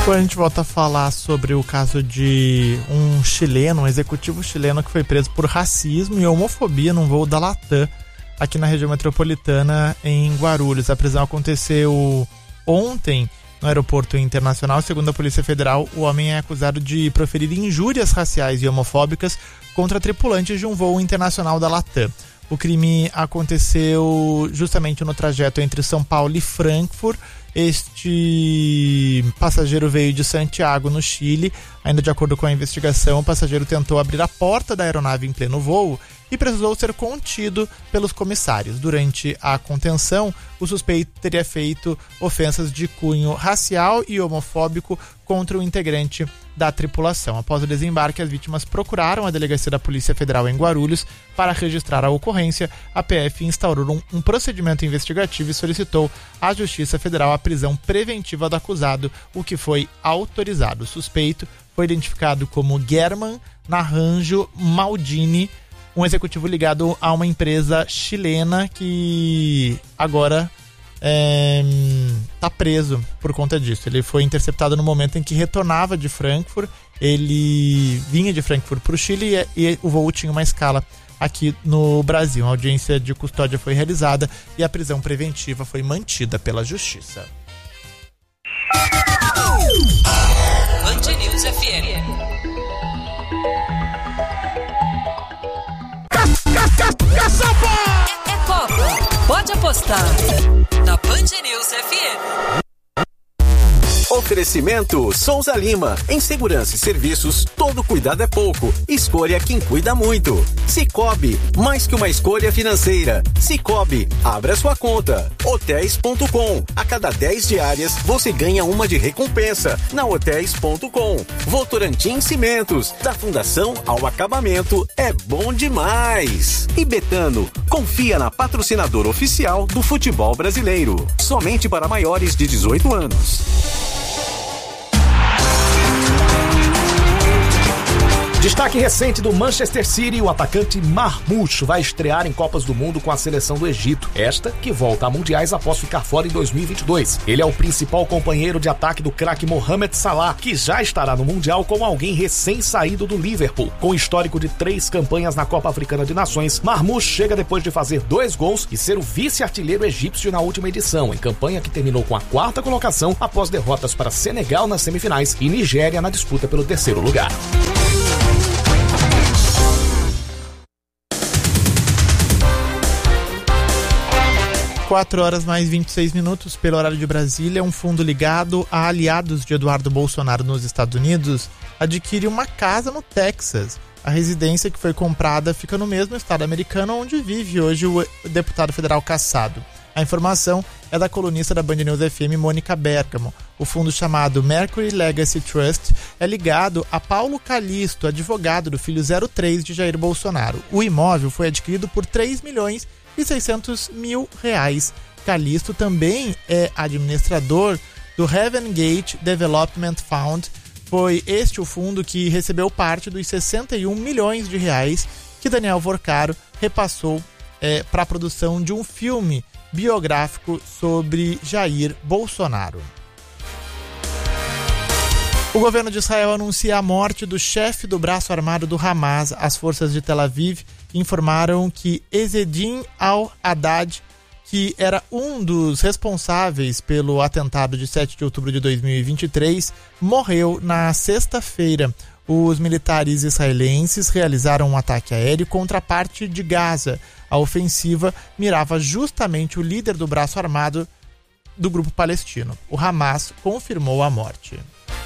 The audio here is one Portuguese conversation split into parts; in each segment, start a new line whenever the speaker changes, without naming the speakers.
Agora a gente volta a falar sobre o caso de um chileno, um executivo chileno que foi preso por racismo e homofobia num voo da Latam aqui na região metropolitana em Guarulhos. A prisão aconteceu ontem no aeroporto internacional. Segundo a Polícia Federal, o homem é acusado de proferir injúrias raciais e homofóbicas contra tripulantes de um voo internacional da Latam. O crime aconteceu justamente no trajeto entre São Paulo e Frankfurt. Este passageiro veio de Santiago, no Chile. Ainda de acordo com a investigação, o passageiro tentou abrir a porta da aeronave em pleno voo e precisou ser contido pelos comissários. Durante a contenção, o suspeito teria feito ofensas de cunho racial e homofóbico contra o integrante da tripulação. Após o desembarque, as vítimas procuraram a delegacia da Polícia Federal em Guarulhos para registrar a ocorrência. A PF instaurou um procedimento investigativo e solicitou à Justiça Federal a prisão preventiva do acusado, o que foi autorizado. O suspeito foi identificado como German Naranjo Maldini, um executivo ligado a uma empresa chilena que agora está preso por conta disso. Ele foi interceptado no momento em que retornava de Frankfurt. Ele vinha de Frankfurt para o Chile e o voo tinha uma escala aqui no Brasil. Uma audiência de custódia foi realizada e a prisão preventiva foi mantida pela Justiça.
Band News FM. É Copa. Pode apostar na Band News FM.
Oferecimento Souza Lima. Em segurança e serviços, todo cuidado é pouco. Escolha quem cuida muito. Sicoob, mais que uma escolha financeira. Sicoob, abra sua conta. Hotéis.com. A cada 10 diárias, você ganha uma de recompensa. Na Hotéis.com. Votorantim Cimentos. Da fundação ao acabamento, é bom demais. E Betano, confia na patrocinadora oficial do futebol brasileiro. Somente para maiores de 18 anos.
Destaque recente do Manchester City, o atacante Marmoush vai estrear em Copas do Mundo com a seleção do Egito. Esta que volta a mundiais após ficar fora em 2022. Ele é o principal companheiro de ataque do craque Mohamed Salah, que já estará no Mundial como alguém recém-saído do Liverpool. Com histórico de 3 campanhas na Copa Africana de Nações, Marmoush chega depois de fazer 2 gols e ser o vice-artilheiro egípcio na última edição, em campanha que terminou com a 4ª colocação após derrotas para Senegal nas semifinais e Nigéria na disputa pelo 3º lugar.
4 horas mais 26 minutos pelo horário de Brasília. Um fundo ligado a aliados de Eduardo Bolsonaro nos Estados Unidos adquire uma casa no Texas. A residência que foi comprada fica no mesmo estado americano onde vive hoje o deputado federal cassado. A informação é da colunista da Band News FM, Mônica Bergamo. O fundo chamado Mercury Legacy Trust é ligado a Paulo Calixto, advogado do filho 03 de Jair Bolsonaro. O imóvel foi adquirido por R$3.600.000. Calixto também é administrador do Heaven Gate Development Fund. Foi este o fundo que recebeu parte dos R$61 milhões que Daniel Vorcaro repassou para a produção de um filme biográfico sobre Jair Bolsonaro. O governo de Israel anuncia a morte do chefe do braço armado do Hamas. As forças de Tel Aviv informaram que Ezzedine al-Haddad, que era um dos responsáveis pelo atentado de 7 de outubro de 2023, morreu na sexta-feira. Os militares israelenses realizaram um ataque aéreo contra a parte de Gaza. A ofensiva mirava justamente o líder do braço armado do grupo palestino. O Hamas confirmou a morte.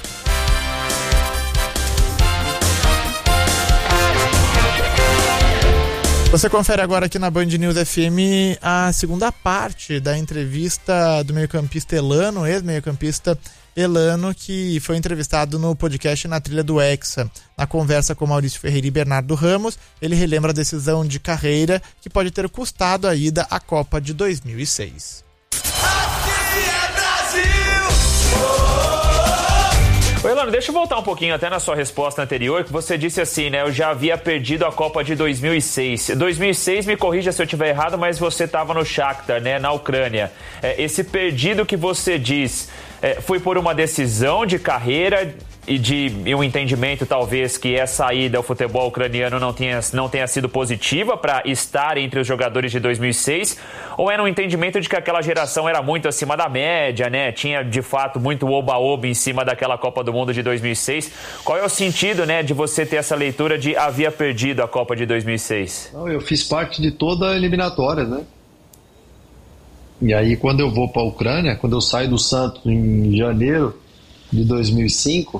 Você confere agora aqui na Band News FM a segunda parte da entrevista do meio-campista Elano, ex-meio-campista Elano, que foi entrevistado no podcast Na Trilha do Hexa. Na conversa com Maurício Ferreira e Bernardo Ramos, ele relembra a decisão de carreira que pode ter custado a ida à Copa de 2006.
Elano, deixa eu voltar um pouquinho até na sua resposta anterior, que você disse assim, né? Eu já havia perdido a Copa de 2006. 2006, me corrija se eu estiver errado, mas você estava no Shakhtar, né? Na Ucrânia. Esse perdido que você diz foi por uma decisão de carreira e um entendimento, talvez, que essa saída ao futebol ucraniano não tenha sido positiva para estar entre os jogadores de 2006? Ou era um entendimento de que aquela geração era muito acima da média, né? Tinha, de fato, muito oba-oba em cima daquela Copa do Mundo de 2006. Qual é o sentido, né, de você ter essa leitura de havia perdido a Copa de 2006?
Não, eu fiz parte de toda a eliminatória, né? E aí, quando eu vou para a Ucrânia, quando eu saio do Santos em janeiro de 2005...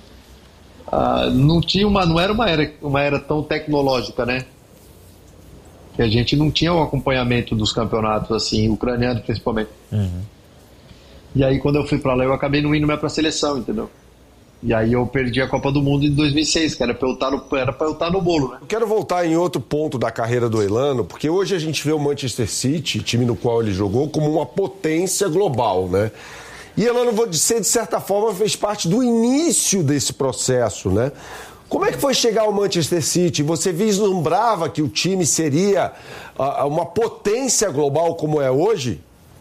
não era uma era tão tecnológica, né? Que a gente não tinha o acompanhamento dos campeonatos, assim, ucraniano principalmente. Uhum. E aí, quando eu fui pra lá, eu acabei não indo mais pra seleção, entendeu? E aí eu perdi a Copa do Mundo em 2006, que era pra eu estar no bolo, né?
Eu quero voltar em outro ponto da carreira do Elano, porque hoje a gente vê o Manchester City, time no qual ele jogou, como uma potência global, né? E Elano, você, de certa forma, fez parte do início desse processo, né? Como é que foi chegar ao Manchester City? Você vislumbrava que o time seria uma potência global como é hoje?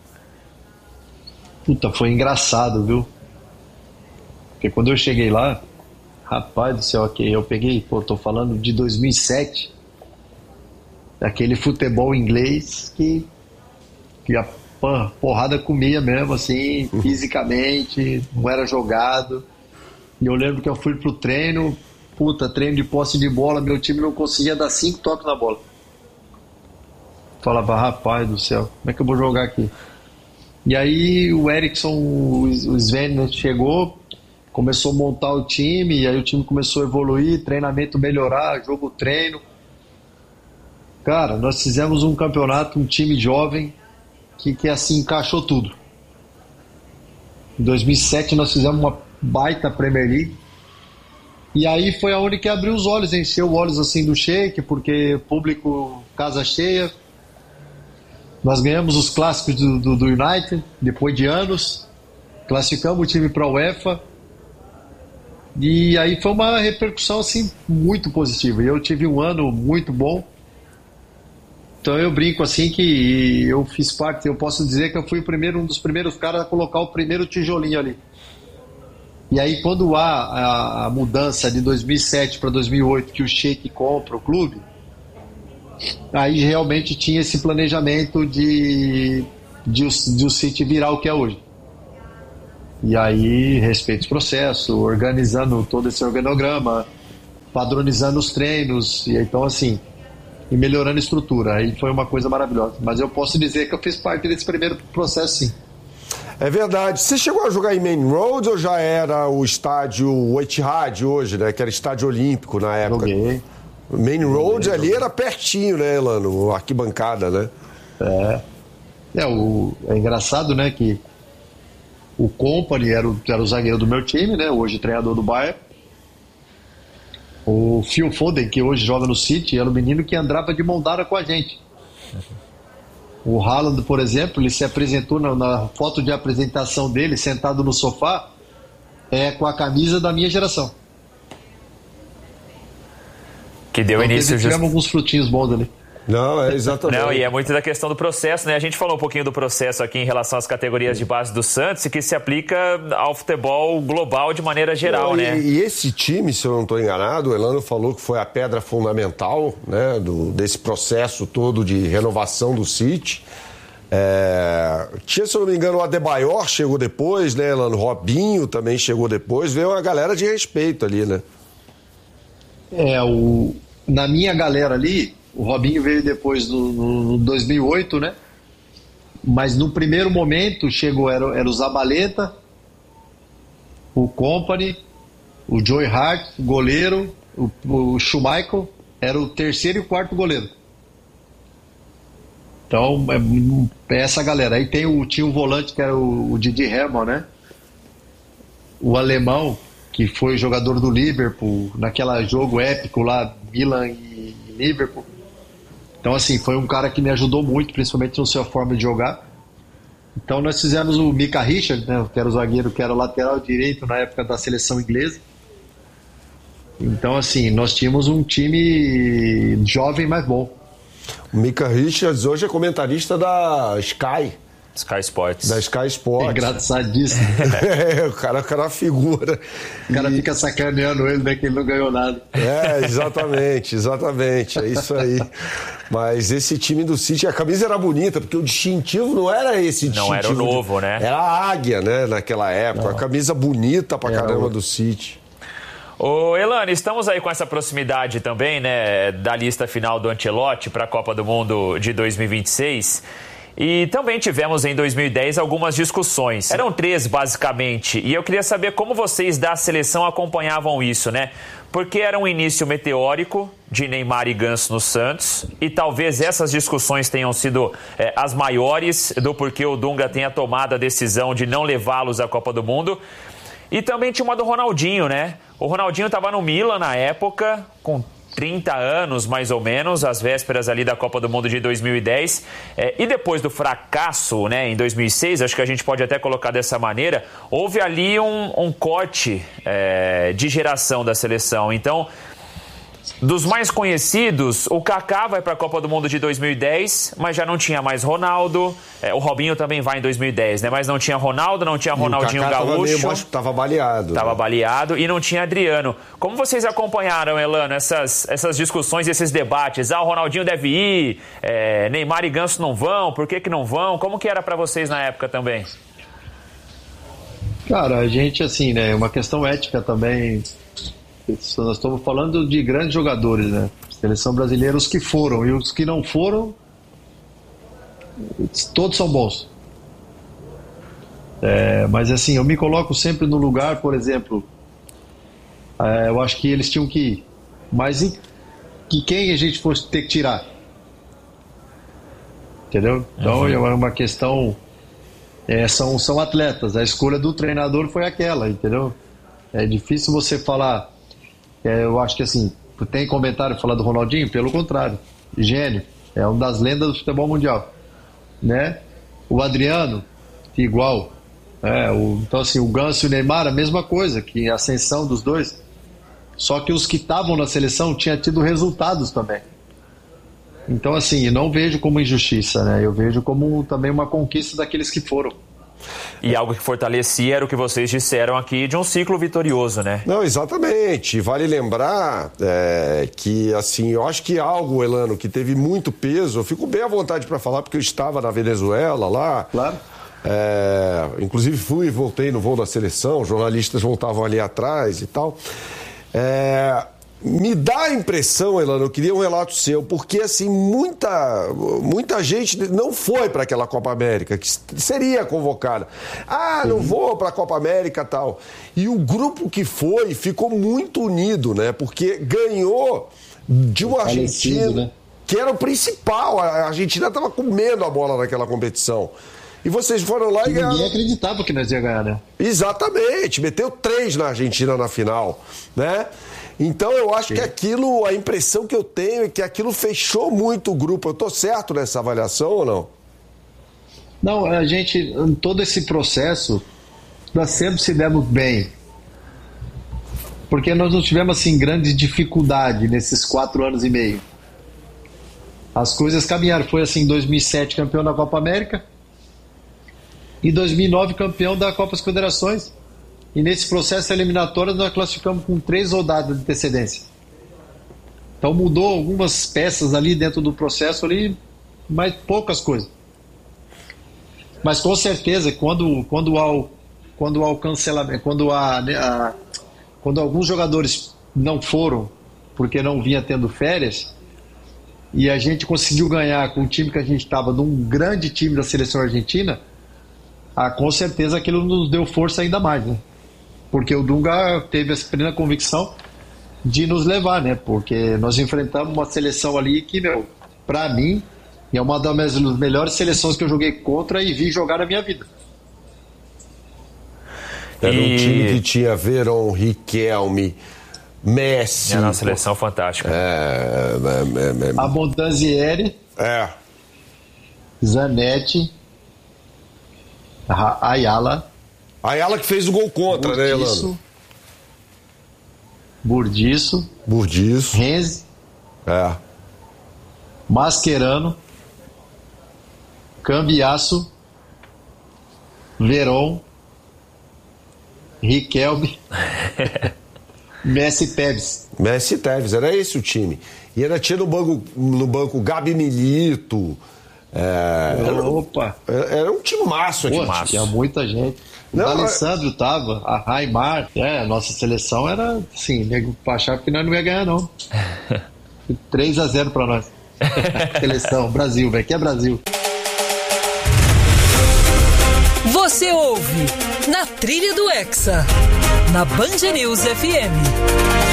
Puta, foi engraçado, viu? Porque quando eu cheguei lá, rapaz do céu, eu peguei, tô falando de 2007, daquele futebol inglês que a porrada comia mesmo, assim, fisicamente, não era jogado. E eu lembro que eu fui pro treino, treino de posse de bola, meu time não conseguia dar 5 toques na bola. Falava, rapaz do céu, como é que eu vou jogar aqui? E aí o Eriksson, o Sven chegou, começou a montar o time, e aí o time começou a evoluir, treinamento melhorar, jogo treino. Cara, nós fizemos um campeonato, um time jovem, que assim encaixou tudo. Em 2007 nós fizemos uma baita Premier League, e aí foi aonde que abriu os olhos, encheu os olhos assim do Sheik, porque público, casa cheia. Nós ganhamos os clássicos do United depois de anos, classificamos o time para a UEFA, e aí foi uma repercussão assim muito positiva, e eu tive um ano muito bom. Então eu brinco assim que eu fiz parte, eu posso dizer que eu fui um dos primeiros caras a colocar o primeiro tijolinho ali. E aí quando há a mudança de 2007 para 2008, que o Sheik compra o clube, aí realmente tinha esse planejamento de o City virar o que é hoje. E aí respeito os processos, organizando todo esse organograma, padronizando os treinos, e então assim... e melhorando a estrutura, aí foi uma coisa maravilhosa. Mas eu posso dizer que eu fiz parte desse primeiro processo, sim.
É verdade. Você chegou a jogar em Main Road ou já era o estádio Etihad hoje, né? Que era estádio olímpico na época?
Joguei.
Main Road ali era pertinho, né, Elano? Arquibancada, né?
É engraçado, né, que o Kompany era o zagueiro do meu time, né? Hoje treinador do Bayern. O Phil Foden, que hoje joga no City, era o menino que andava de mão dada com a gente. O Haaland, por exemplo, ele se apresentou na foto de apresentação dele, sentado no sofá, com a camisa da minha geração.
Que deu
então,
início...
Tivemos alguns frutinhos bons ali.
Não, é exatamente.
Não, e é muito da questão do processo, né? A gente falou um pouquinho do processo aqui em relação às categorias de base do Santos, que se aplica ao futebol global de maneira geral, né?
E esse time, se eu não estou enganado, o Elano falou que foi a pedra fundamental, né, desse processo todo de renovação do City. Tinha, se eu não me engano, o Adebayor chegou depois, né, Elano? Robinho também chegou depois. Veio uma galera de respeito ali, né?
Na minha galera ali, o Robinho veio depois no 2008, né? Mas no primeiro momento chegou, era o Zabaleta, o Kompany, o Joe Hart, goleiro, o Schmeichel, era o terceiro e o quarto goleiro. Então, é essa galera. Aí tinha um volante que era o Didi Hermann, né? O alemão, que foi jogador do Liverpool, naquele jogo épico lá, Milan e Liverpool. Então, assim, foi um cara que me ajudou muito, principalmente na sua forma de jogar. Então nós fizemos o Micah Richards, né, que era o zagueiro, que era o lateral direito na época da seleção inglesa. Então, assim, nós tínhamos um time jovem, mas bom.
O Micah Richards hoje é comentarista da Sky
Sports.
Da Sky Sports.
É engraçadíssimo.
O cara é uma figura.
O cara fica sacaneando ele, né, que ele não ganhou nada.
Exatamente. É isso aí. Mas esse time do City, a camisa era bonita, porque o distintivo não era esse distintivo.
Não era o novo, né?
Era a águia, né, naquela época.
Não.
A camisa bonita pra caramba do City.
Ô, Elane, estamos aí com essa proximidade também, né, da lista final do Ancelotti para a Copa do Mundo de 2026. E também tivemos em 2010 algumas discussões. Eram 3, basicamente. E eu queria saber como vocês da seleção acompanhavam isso, né? Porque era um início meteórico de Neymar e Ganso no Santos. E talvez essas discussões tenham sido as maiores do porquê o Dunga tenha tomado a decisão de não levá-los à Copa do Mundo. E também tinha uma do Ronaldinho, né? O Ronaldinho estava no Milan na época, com 30 anos mais ou menos, às vésperas ali da Copa do Mundo de 2010. E depois do fracasso, né, em 2006, acho que a gente pode até colocar dessa maneira, houve ali um corte de geração da seleção. Então, dos mais conhecidos, o Kaká vai para a Copa do Mundo de 2010, mas já não tinha mais Ronaldo. O Robinho também vai em 2010, né? Mas não tinha Ronaldo, não tinha Ronaldinho Gaúcho.
Estava baleado.
Estava baleado e não tinha Adriano. Como vocês acompanharam, Elano, essas discussões, esses debates? O Ronaldinho deve ir, Neymar e Ganso não vão, por que não vão? Como que era para vocês na época também?
Cara, a gente, assim, né, uma questão ética também. Nós estamos falando de grandes jogadores, né? Seleção brasileira, os que foram e os que não foram, todos são bons. Mas assim, eu me coloco sempre no lugar, por exemplo, eu acho que eles tinham que ir, mas que quem a gente fosse ter que tirar? Entendeu? Então é uma questão, são atletas, a escolha do treinador foi aquela, entendeu? É difícil você falar. Eu acho que assim, tem comentário falar do Ronaldinho? Pelo contrário, gênio, é uma das lendas do futebol mundial, né? O Adriano, igual, então assim, o Ganso e o Neymar, a mesma coisa, que a ascensão dos dois, só que os que estavam na seleção tinham tido resultados também. Então assim, não vejo como injustiça, né? Eu vejo como também uma conquista daqueles que foram.
E algo que fortalecia era o que vocês disseram aqui de um ciclo vitorioso, né?
Não, exatamente. Vale lembrar que, assim, eu acho que algo, Elano, que teve muito peso, eu fico bem à vontade para falar, porque eu estava na Venezuela lá.
Claro.
Inclusive fui e voltei no voo da seleção, jornalistas voltavam ali atrás e tal. Me dá a impressão, Elano, eu queria um relato seu, porque assim, muita gente não foi para aquela Copa América, que seria convocada. Não vou para a Copa América e tal. E o grupo que foi ficou muito unido, né? Porque ganhou de uma Argentina, né, que era o principal. A Argentina estava comendo a bola naquela competição. E vocês foram lá e ganharam.
Ninguém acreditava que nós ia ganhar, né?
Exatamente, meteu 3 na Argentina na final, né? Então eu acho que aquilo, a impressão que eu tenho é que aquilo fechou muito o grupo. Eu tô certo nessa avaliação ou não?
Não, a gente, todo esse processo, nós sempre se demos bem. Porque nós não tivemos assim grande dificuldade nesses 4 anos e meio. As coisas caminharam. Foi assim, em 2007 campeão da Copa América, em 2009 campeão da Copa das Confederações. E nesse processo eliminatório nós classificamos com 3 rodadas de antecedência. Então mudou algumas peças ali dentro do processo ali, mas poucas coisas. Mas com certeza, quando há o cancelamento, quando alguns jogadores não foram porque não vinha tendo férias, e a gente conseguiu ganhar com o time que a gente estava, num grande time da seleção argentina, com certeza aquilo nos deu força ainda mais, né? Porque o Dunga teve essa plena convicção de nos levar, né? Porque nós enfrentamos uma seleção ali que, pra mim, é uma das melhores seleções que eu joguei contra e vi jogar na minha vida.
Era um time que tinha Verón, Riquelme, Messi.
Era uma seleção fantástica.
Abondanzieri, Zanetti, Ayala.
Ayala que fez o gol contra, né, Elano?
Burdiço. Renzi. Mascherano. Cambiasso. Veron. Riquelme. Messi Tevez,
era esse o time. E ainda tinha no banco Gabi Milito. Era um time maço aqui.
Tinha muita gente. O Alessandro tava, a Raimar. A nossa seleção era assim, nego achava que nós não ia ganhar, não. 3-0 pra nós. Seleção, Brasil, velho. Aqui é Brasil.
Você ouve Na Trilha do Hexa, na Band News FM.